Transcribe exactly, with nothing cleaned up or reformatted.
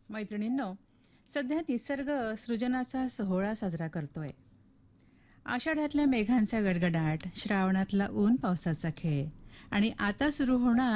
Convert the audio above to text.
मैत्रिणींनो, सध्या निसर्ग सृजनाचा सोहळा साजरा करतोय. आषाढ्यातल्या मेघांचा गडगडाट, श्रावणातला ऊन पावसाचा खेळ आणि आता सुरू होणार